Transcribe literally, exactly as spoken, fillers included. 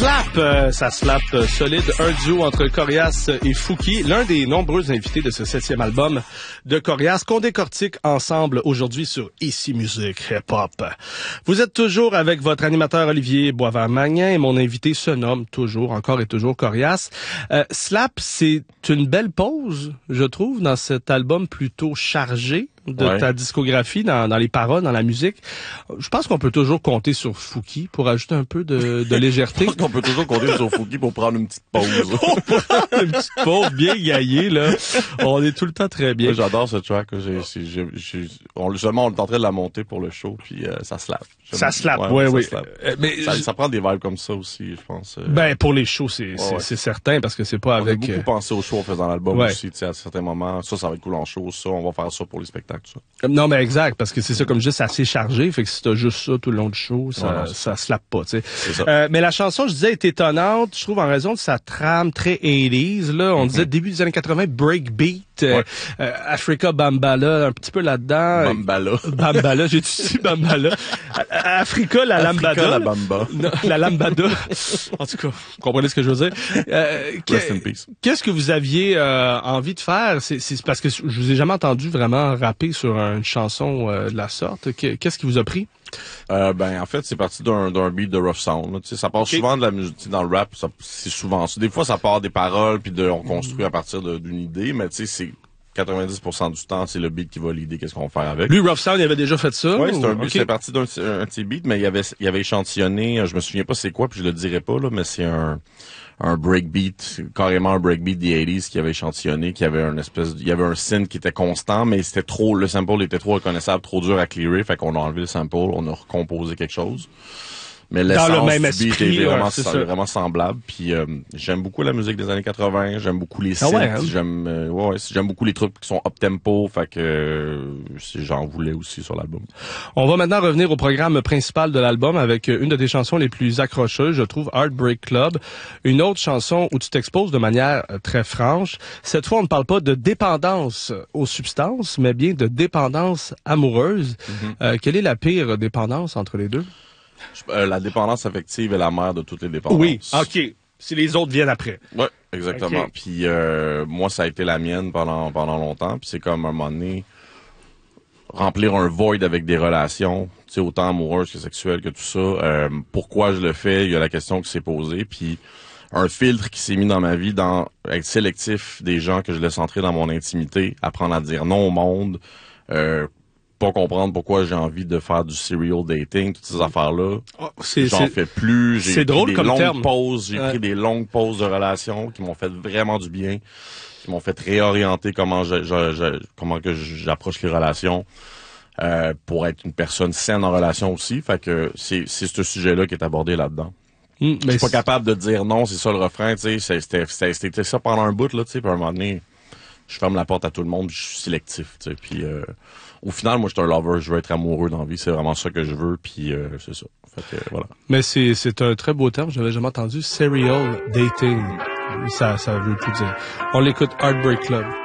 slap, euh, ça slap euh, solide, un duo entre Corias et Fouki, l'un des nombreux invités de ce septième album de Corias qu'on décortique ensemble aujourd'hui sur Ici Musique Hip Hop. Vous êtes toujours avec votre animateur Olivier Boisvert-Magnin et mon invité se nomme toujours, encore et toujours Corias. Euh, slap, c'est une belle pause, je trouve, dans cet album plutôt chargé de ouais. ta discographie, dans, dans les paroles, dans la musique. Je pense qu'on peut toujours compter sur Fouki pour ajouter un peu de, de légèreté. Je pense qu'on peut toujours compter sur Fouki pour prendre une petite pause. Pour prendre une petite pause bien gaillée, là. On est tout le temps très bien. Moi, j'adore ce track. J'ai, j'ai, j'ai, j'ai, on, justement, on est en train de la monter pour le show, puis euh, ça slap. Ça slap, ouais, oui. Ouais, euh, mais ça, ça prend des vibes comme ça aussi, je pense. Euh... Ben, pour les shows, c'est, ouais, c'est, ouais. c'est certain, parce que c'est pas on avec... On a beaucoup euh... pensé au show en faisant l'album ouais. aussi, tu sais, à certains moments. Ça, ça va être cool en show, ça, on va faire ça pour les spectacles, ça. Non, mais exact, parce que c'est ça, comme juste assez chargé, fait que si t'as juste ça tout le long du show, ça, ouais, non, ça slappe pas, tu sais. C'est ça. Euh, mais la chanson, je disais, est étonnante, je trouve, en raison de sa trame très eighties, là. On mm-hmm. disait début des années quatre-vingts, breakbeat, euh, ouais. euh, Africa Bambala, un petit peu là-dedans. Bambala. Bambala, j'ai dit Bambala. Africa, la Africa, lambada. la bamba. Non, la lambada. En tout cas, vous comprenez ce que je veux dire. Euh, Rest in peace. Qu'est-ce que vous aviez euh, envie de faire? C'est, c'est parce que je vous ai jamais entendu vraiment rapper sur une chanson euh, de la sorte. Qu'est-ce qui vous a pris? Euh, ben en fait c'est parti d'un d'un beat de rough sound. Tu sais, ça part okay. souvent de la musique dans le rap. Ça, c'est souvent ça. Des fois ça part des paroles puis de, on construit à partir de, d'une idée, mais tu sais c'est quatre-vingt-dix pour cent du temps, c'est le beat qui va l'idée, qu'est-ce qu'on va faire avec. Lui, Rough Sound, il avait déjà fait ça? Oui, c'est un beat, okay. c'est parti d'un un petit beat, mais il avait, il avait échantillonné, je me souviens pas c'est quoi, puis je le dirai pas, là, mais c'est un, un breakbeat, carrément un breakbeat des eighties qui avait échantillonné, qui avait une espèce, il y avait un synth qui était constant, mais c'était trop, le sample était trop reconnaissable, trop dur à clearer, fait qu'on a enlevé le sample, on a recomposé quelque chose. Mais l'essence dans le même du beat esprit, est vraiment, ouais, c'est vraiment semblable. Puis euh, j'aime beaucoup la musique des années quatre-vingts. J'aime beaucoup les synths. Ah ouais, hein? J'aime, euh, ouais, j'aime beaucoup les trucs qui sont up tempo. Fait que euh, j'en voulais aussi sur l'album. On va maintenant revenir au programme principal de l'album avec une de tes chansons les plus accrocheuses, je trouve, Heartbreak Club. Une autre chanson où tu t'exposes de manière très franche. Cette fois, on ne parle pas de dépendance aux substances, mais bien de dépendance amoureuse. Mm-hmm. Euh, quelle est la pire dépendance entre les deux? Euh, la dépendance affective est la mère de toutes les dépendances. Oui, OK. Si les autres viennent après. Oui, exactement. Okay. Puis euh, moi, ça a été la mienne pendant pendant longtemps. Puis c'est comme, à un moment donné, remplir un void avec des relations, tu sais, autant amoureuses que sexuelles que tout ça. Euh, pourquoi je le fais? Il y a la question qui s'est posée. Puis un filtre qui s'est mis dans ma vie, dans être sélectif des gens que je laisse entrer dans mon intimité, apprendre à dire non au monde, euh, pas comprendre pourquoi j'ai envie de faire du serial dating, toutes ces affaires-là. Oh, c'est, J'en c'est, fais plus. J'ai c'est pris drôle des comme longues terme. pauses. J'ai ouais. pris des longues pauses de relations qui m'ont fait vraiment du bien, qui m'ont fait réorienter comment je, je, je comment que j'approche les relations euh, pour être une personne saine en relation aussi. Fait que c'est c'est ce sujet-là qui est abordé là-dedans. Mmh, je suis pas capable de dire non, c'est ça le refrain. Tu sais, c'était, c'était, c'était ça pendant un bout là. Tu sais, puis à un moment donné, je ferme la porte à tout le monde, puis je suis sélectif. Tu sais, puis euh, au final, moi, je suis un lover, je veux être amoureux dans la vie, c'est vraiment ça que je veux, puis euh, c'est ça. Fait que, voilà. Mais c'est c'est un très beau terme, j'avais jamais entendu, serial dating. Ça ça veut tout dire. On l'écoute, Heartbreak Club.